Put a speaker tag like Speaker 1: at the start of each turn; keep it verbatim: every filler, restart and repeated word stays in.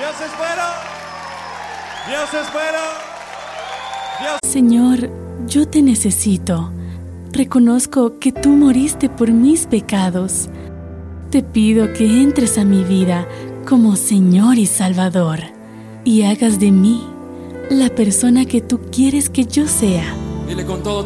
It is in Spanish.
Speaker 1: Dios es bueno. Dios es bueno. Dios...
Speaker 2: Señor, yo te necesito. Reconozco que tú moriste por mis pecados. Te pido que entres a mi vida como Señor y Salvador y hagas de mí la persona que tú quieres que yo sea.
Speaker 1: Dile con todo